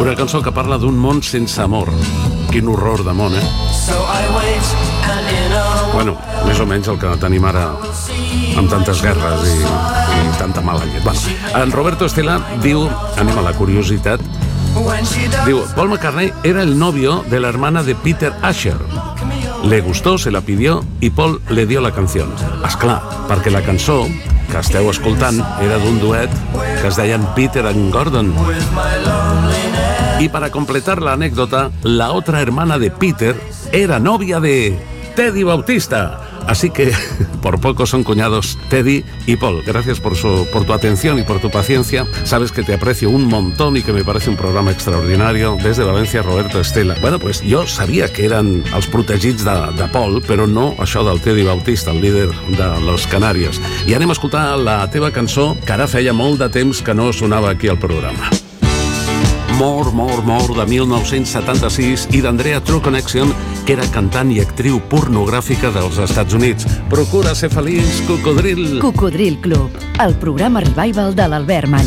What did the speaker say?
Una cançó que parla d'un món sense amor. Quin horror de món, Bueno, més o menys el que tenim ara amb tantes guerres i tanta mala llet. Bueno, en Roberto Estela diu, anem a la curiositat, diu, Paul McCartney era el novio de la hermana de Peter Asher. Le gustó, se la pidió y Paul le dio la canción. Esclar, perquè la cançó que esteu escoltant era d'un duet que es deien Peter and Gordon. Y para completar la anécdota, la otra hermana de Peter era novia de Teddy Bautista. Así que por poco son cuñados Teddy y Paul. Gracias por tu atención y por tu paciencia. Sabes que te aprecio un montón y que me parece un programa extraordinario. Desde València, Roberto Estela. Bueno, pues jo sabia que eren els protegits de Paul, però no això del Teddy Bautista, el líder de los Canarios. I anem a escoltar la teva cançó, que ara feia molt de temps que no sonava aquí al programa. More, de 1976, i d'Andrea True Connection, que era cantant i actriu pornogràfica dels Estats Units. Procura ser feliç, Cocodril. Cocodril Club, el programa revival de l'Albert Malla.